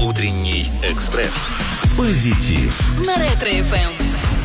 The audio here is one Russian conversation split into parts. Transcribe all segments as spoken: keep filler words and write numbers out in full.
Утренний экспресс. Позитив. На Ретро-эф эм.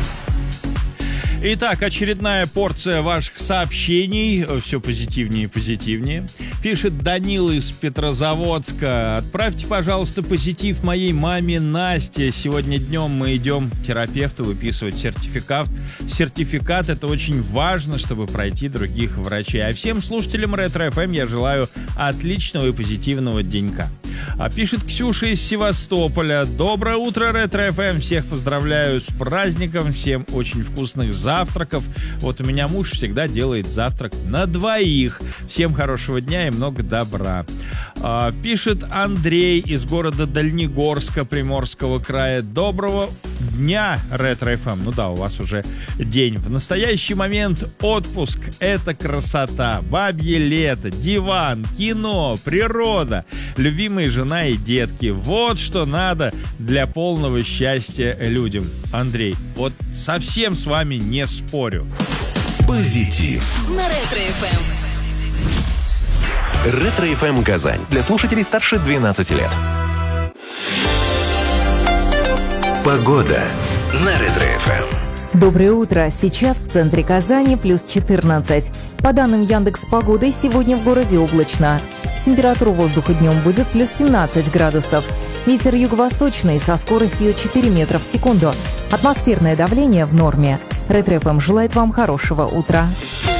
Итак, очередная порция ваших сообщений. Все позитивнее и позитивнее. Пишет Данил из Петрозаводска. Отправьте, пожалуйста, позитив моей маме Насте. Сегодня днем мы идем к терапевту выписывать сертификат. Сертификат — это очень важно, чтобы пройти других врачей. А всем слушателям Ретро-эф эм я желаю отличного и позитивного денька. А пишет Ксюша из Севастополя. Доброе утро, Ретро-эф эм. Всех поздравляю с праздником. Всем очень вкусных завтраков. Вот у меня муж всегда делает завтрак на двоих. Всем хорошего дня и много добра. А, пишет Андрей из города Дальнегорска Приморского края. Доброго дня, Ретро-эф эм. Ну да, у вас уже день. В настоящий момент отпуск — это красота. Бабье лето, диван, кино, природа, любимые жена и детки. Вот что надо для полного счастья людям. Андрей, вот совсем с вами не спорю. Позитив. На Ретро-эф эм. Ретро-эф эм Казань. Для слушателей старше двенадцати лет. Погода на Ретро-эф эм. Доброе утро. Сейчас в центре Казани плюс четырнадцать. По данным Яндекс.Погоды, сегодня в городе облачно. Температура воздуха днем будет плюс семнадцать градусов. Ветер юго-восточный со скоростью четыре метра в секунду. Атмосферное давление в норме. Ретро-эф эм желает вам хорошего утра.